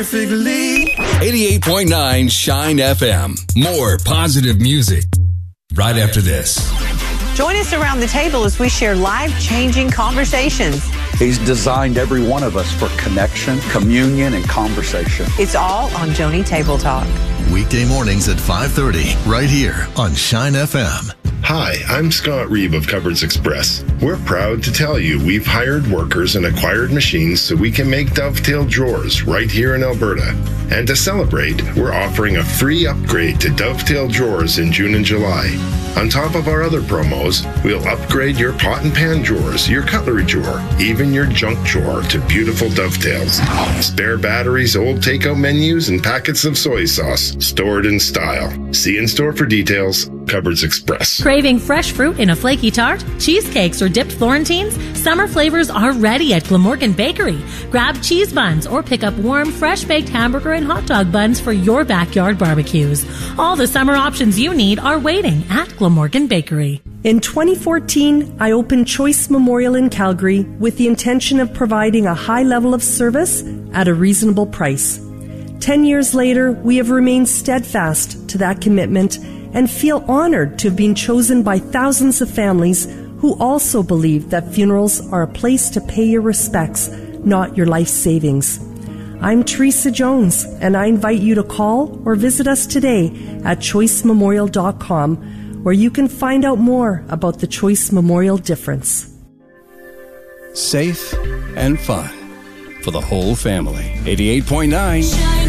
88.9 Shine FM. More positive music. Right after this. Join us around the table as we share life-changing conversations. He's designed every one of us for connection, communion, and conversation. It's all on Joni Table Talk. Weekday mornings at 5:30, right here on Shine FM. Hi, I'm Scott Reeve of Cupboards Express. We're proud to tell you we've hired workers and acquired machines so we can make dovetail drawers right here in Alberta. And to celebrate, we're offering a free upgrade to dovetail drawers in June and July. On top of our other promos, we'll upgrade your pot and pan drawers, your cutlery drawer, even your junk drawer to beautiful dovetails. Spare batteries, old takeout menus, and packets of soy sauce stored in style. See in store for details. Cupboards Express. Craving fresh fruit in a flaky tart, cheesecakes, or dipped Florentines? Summer flavors are ready at Glamorgan Bakery. Grab cheese buns or pick up warm, fresh-baked hamburger and hot dog buns for your backyard barbecues. All the summer options you need are waiting at Glamorgan Bakery. In 2014, I opened Choice Memorial in Calgary with the intention of providing a high level of service at a reasonable price. 10 years later, we have remained steadfast to that commitment and feel honored to have been chosen by thousands of families who also believe that funerals are a place to pay your respects, not your life savings. I'm Teresa Jones, and I invite you to call or visit us today at choicememorial.com, where you can find out more about the Choice Memorial difference. Safe and fun for the whole family. 88.9